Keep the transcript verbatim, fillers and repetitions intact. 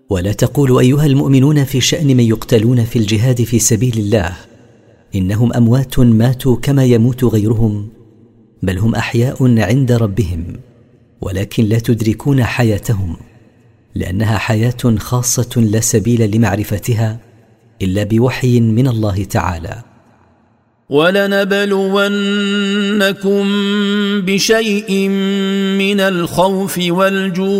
ولا تقولوا أيها المؤمنون في شأن من يقتلون في الجهاد في سبيل الله إنهم أموات ماتوا كما يموت غيرهم، بل هم أحياء عند ربهم ولكن لا تدركون حياتهم، لأنها حياة خاصة لا سبيل لمعرفتها إلا بوحي من الله تعالى. ولنبلونكم بشيء من الخوف والجوع